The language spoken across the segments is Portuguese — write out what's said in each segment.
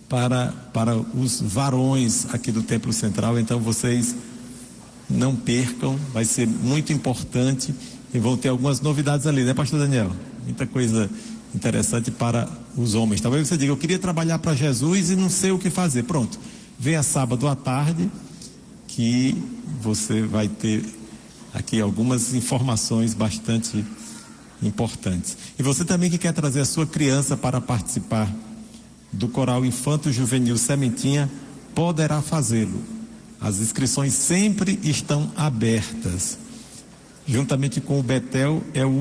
para os varões aqui do Templo Central. Então vocês não percam, vai ser muito importante e vão ter algumas novidades ali, né, pastor Daniel? Muita coisa interessante para os homens. Talvez você diga, eu queria trabalhar para Jesus e não sei o que fazer. Pronto, venha sábado à tarde que você vai ter aqui algumas informações bastante importantes. E você também que quer trazer a sua criança para participar do Coral Infanto Juvenil Sementinha, poderá fazê-lo. As inscrições sempre estão abertas. Juntamente com o Betel,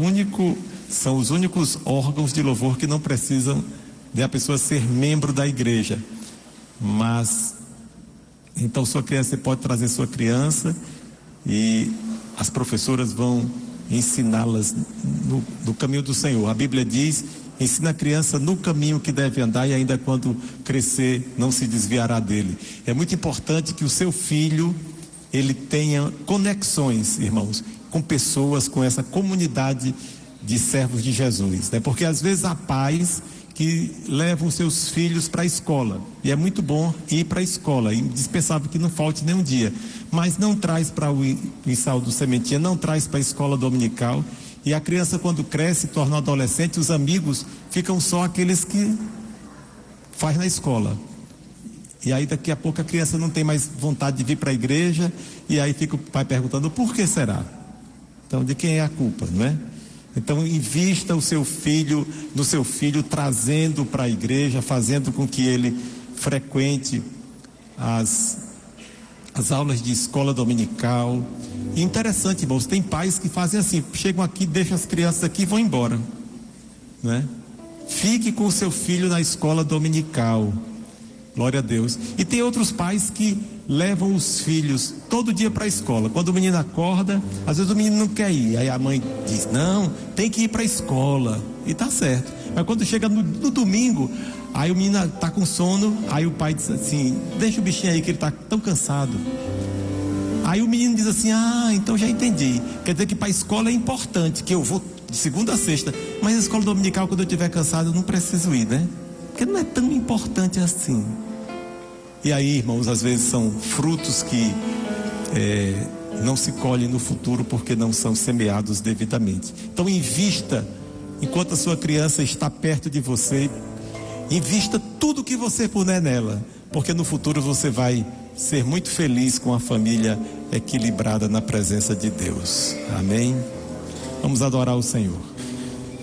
são os únicos órgãos de louvor que não precisam de a pessoa ser membro da igreja. Mas, então sua criança, você pode trazer sua criança e as professoras vão ensiná-las no caminho do Senhor. A Bíblia diz, ensina a criança no caminho que deve andar e ainda quando crescer não se desviará dele. É muito importante que o seu filho, ele tenha conexões, irmãos, com pessoas, com essa comunidade de servos de Jesus, né? Porque às vezes há pais que levam seus filhos para a escola, e é muito bom ir para a escola, é indispensável que não falte nenhum dia, mas não traz para o ensaio do Sementinha, não traz para a escola dominical, e a criança quando cresce, torna adolescente, os amigos ficam só aqueles que faz na escola, e aí daqui a pouco a criança não tem mais vontade de vir para a igreja, e aí fica o pai perguntando, por que será? Então, de quem é a culpa, não é? Então, invista no seu filho, trazendo para a igreja, fazendo com que ele frequente as aulas de escola dominical. E interessante, irmãos, tem pais que fazem assim, chegam aqui, deixam as crianças aqui e vão embora, né? Fique com o seu filho na escola dominical. Glória a Deus. E tem outros pais que levam os filhos todo dia para a escola. Quando o menino acorda, às vezes o menino não quer ir. Aí a mãe diz, não, tem que ir para a escola. E tá certo. Mas quando chega no domingo, aí o menino tá com sono, aí o pai diz assim, deixa o bichinho aí que ele tá tão cansado. Aí o menino diz assim, então já entendi. Quer dizer que para a escola é importante, que eu vou de segunda a sexta. Mas a escola dominical, quando eu estiver cansado, eu não preciso ir, né? Porque não é tão importante assim. E aí, irmãos, às vezes são frutos que não se colhem no futuro porque não são semeados devidamente. Então invista, enquanto a sua criança está perto de você, invista tudo que você puder nela, porque no futuro você vai ser muito feliz com a família equilibrada na presença de Deus. Amém? Vamos adorar o Senhor.